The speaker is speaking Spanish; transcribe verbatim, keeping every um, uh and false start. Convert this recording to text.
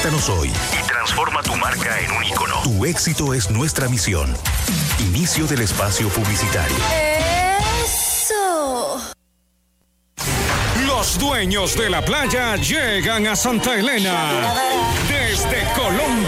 Contáctanos hoy y transforma tu marca en un ícono. Tu éxito es nuestra misión. Inicio del espacio publicitario. Eso. Los dueños de la playa llegan a Santa Elena desde Colombia.